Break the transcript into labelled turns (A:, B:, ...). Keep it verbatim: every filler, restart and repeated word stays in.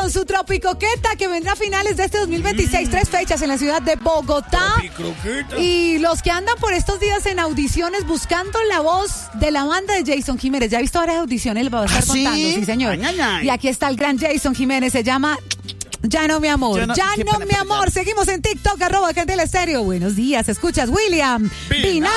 A: con su Tropicoqueta, que vendrá a finales de este dos mil veintiséis, mm. tres fechas en la ciudad de Bogotá. Y los que andan por estos días en audiciones buscando la voz de la banda de Jason Jiménez. Ya he visto varias audiciones, les voy a estar ¿Ah, contando, sí, sí señor. Ay, ay, ay. Y aquí está el gran Jason Jiménez, se llama Ya no mi amor, ya no, ya no mi amor. Seguimos en TikTok, arroba Candela Estéreo. Buenos días, escuchas William Vinasco.